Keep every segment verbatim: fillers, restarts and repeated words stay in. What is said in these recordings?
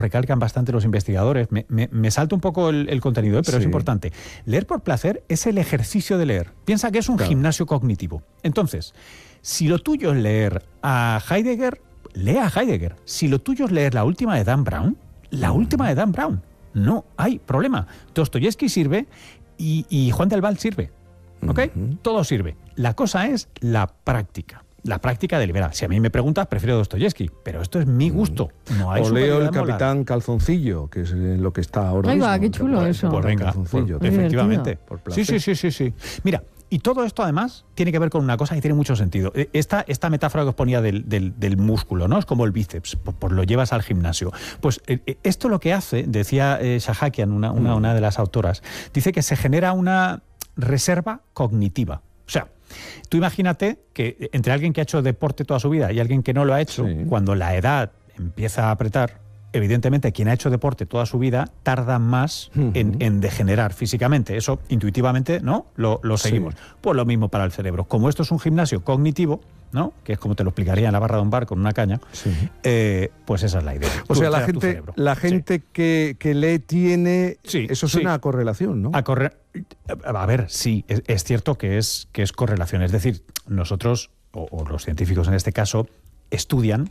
recalcan bastante los investigadores, me, me, me salto un poco el, el contenido, ¿eh? pero sí. es importante. Leer por placer es el ejercicio de leer. Piensa que es un claro. gimnasio cognitivo. Entonces, si lo tuyo es leer a Heidegger, lea a Heidegger. Si lo tuyo es leer la última de Dan Brown, la última de Dan Brown. No hay problema. Dostoyevsky sirve y, y Juan del Val sirve. ¿Ok? Uh-huh. Todo sirve. La cosa es la práctica. La práctica deliberada. Si a mí me preguntas, prefiero Dostoyevsky, pero esto es mi gusto. No hay o leo El Capitán moral. Calzoncillo, que es lo que está ahora Ay, mismo. Va, qué chulo eso. Pues venga, por, efectivamente. Por sí, sí, sí, sí, sí. Mira, y todo esto además tiene que ver con una cosa que tiene mucho sentido. Esta, esta metáfora que os ponía del, del, del músculo, ¿no? Es como el bíceps, pues, pues lo llevas al gimnasio. Pues eh, esto lo que hace, decía eh, Shahakian, una, una, una de las autoras, dice que se genera una reserva cognitiva. O sea, tú imagínate que entre alguien que ha hecho deporte toda su vida y alguien que no lo ha hecho, sí. cuando la edad empieza a apretar, evidentemente quien ha hecho deporte toda su vida tarda más uh-huh. en, en degenerar físicamente. Eso intuitivamente, ¿no? Lo, lo seguimos. Sí. Pues lo mismo para el cerebro. Como esto es un gimnasio cognitivo, ¿no? Que es como te lo explicaría en la barra de un bar con una caña, sí. eh, pues esa es la idea. O sea, la gente, la gente sí. que, que lee tiene... Sí, eso suena sí. a correlación, ¿no? A, corre, a ver, sí, es, es cierto que es, que es correlación. Es decir, nosotros, o, o los científicos en este caso, estudian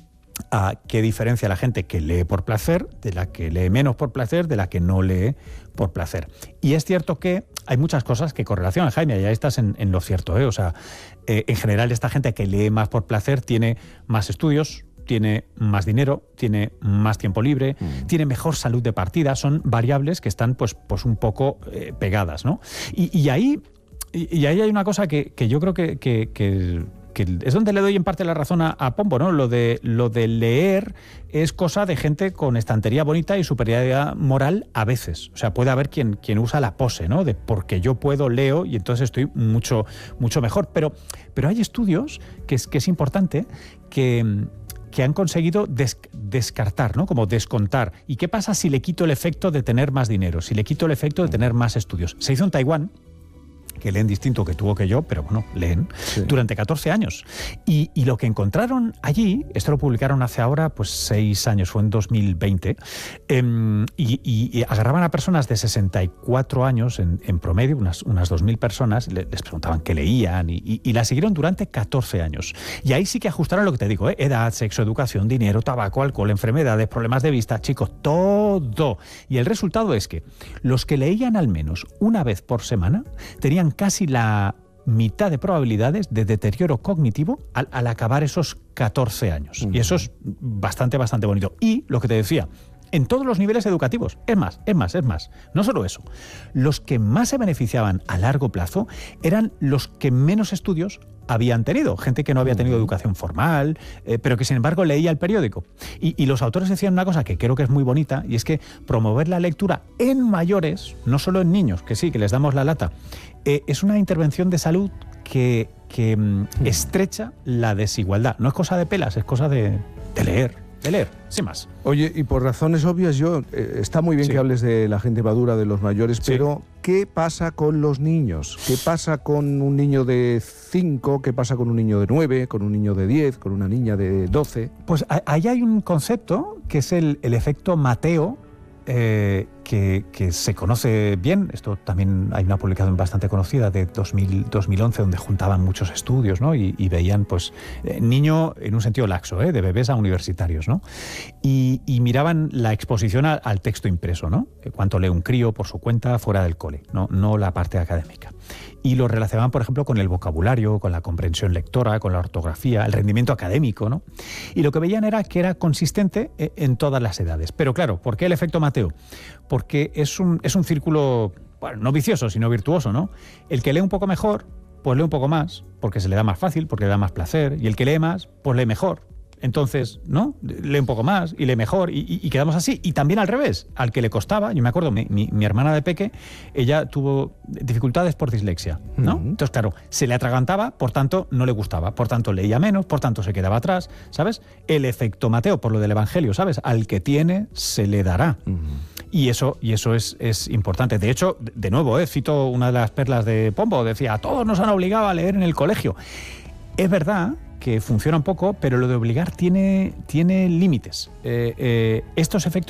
a qué diferencia la gente que lee por placer de la que lee menos por placer, de la que no lee por placer. Y es cierto que hay muchas cosas que correlacionan, Jaime, ya estás en, en lo cierto, ¿eh? O sea, eh, en general esta gente que lee más por placer tiene más estudios, tiene más dinero, tiene más tiempo libre, mm. tiene mejor salud de partida, son variables que están pues, pues un poco eh, pegadas, ¿no? Y, y, ahí, y, y ahí hay una cosa que, que yo creo que... que, que que es donde le doy en parte la razón a, a Pombo, ¿no? Lo de, lo de leer es cosa de gente con estantería bonita y superioridad moral a veces. O sea, puede haber quien, quien usa la pose, ¿no? De porque yo puedo, leo y entonces estoy mucho, mucho mejor. Pero, pero hay estudios que es, que es importante que... que han conseguido des- descartar, ¿no? Como descontar. ¿Y qué pasa si le quito el efecto de tener más dinero? Si le quito el efecto de tener más estudios. Se hizo en Taiwán, que leen distinto que tú o que yo, pero bueno, leen, sí. durante catorce años. Y, y lo que encontraron allí, esto lo publicaron hace ahora pues seis años, fue en dos mil veinte, eh, y, y, y agarraban a personas de sesenta y cuatro años en, en promedio, unas, unas dos mil personas, les, les preguntaban qué leían y, y, y la siguieron durante catorce años. Y ahí sí que ajustaron lo que te digo, ¿eh? Edad, sexo, educación, dinero, tabaco, alcohol, enfermedades, problemas de vista, chicos, todo. Y el resultado es que los que leían al menos una vez por semana tenían casi la mitad de probabilidades de deterioro cognitivo al, al acabar esos catorce años. Uh-huh. Y eso es bastante, bastante bonito. Y lo que te decía, en todos los niveles educativos. Es más, es más, es más. No solo eso. Los que más se beneficiaban a largo plazo eran los que menos estudios habían tenido. Gente que no había tenido educación formal, eh, pero que sin embargo leía el periódico. Y, y los autores decían una cosa que creo que es muy bonita, y es que promover la lectura en mayores, no solo en niños, que sí, que les damos la lata, eh, es una intervención de salud que, que mm, estrecha la desigualdad. No es cosa de pelas, es cosa de, de leer. De leer, sin más. Oye, y por razones obvias, yo eh, está muy bien sí. que hables de la gente madura, de los mayores, sí. pero ¿qué pasa con los niños? ¿Qué pasa con un niño de cinco? ¿Qué pasa con un niño de nueve? ¿Con un niño de diez? ¿Con una niña de doce? Pues ahí hay un concepto que es el, el efecto Mateo, eh, que, que se conoce bien. Esto también hay una publicación bastante conocida de dos mil, dos mil once donde juntaban muchos estudios, ¿no? y, y veían pues eh, niño en un sentido laxo, ¿eh? de bebés a universitarios, ¿no? y, y miraban la exposición a, al texto impreso, ¿no? Cuánto lee un crío por su cuenta fuera del cole, no, no la parte académica. Y lo relacionaban, por ejemplo, con el vocabulario, con la comprensión lectora, con la ortografía, el rendimiento académico, ¿no? Y lo que veían era que era consistente en todas las edades. Pero claro, ¿por qué el efecto Mateo? Porque es un, es un círculo, bueno, no vicioso, sino virtuoso, ¿no? El que lee un poco mejor, pues lee un poco más, porque se le da más fácil, porque le da más placer. Y el que lee más, pues lee mejor. Entonces, ¿no? Lee un poco más y lee mejor y, y, y quedamos así. Y también al revés, al que le costaba, yo me acuerdo, mi, mi, mi hermana de peque, ella tuvo dificultades por dislexia, ¿no? Uh-huh. Entonces, claro, se le atragantaba, por tanto, no le gustaba, por tanto, leía menos, por tanto, se quedaba atrás, ¿sabes? El efecto Mateo, por lo del Evangelio, ¿sabes? Al que tiene, se le dará. Uh-huh. Y eso, y eso es, es importante. De hecho, de nuevo, ¿eh? cito una de las perlas de Pombo, decía, a todos nos han obligado a leer en el colegio. Es verdad que funciona un poco, pero lo de obligar tiene, tiene límites. Eh, eh, estos efectos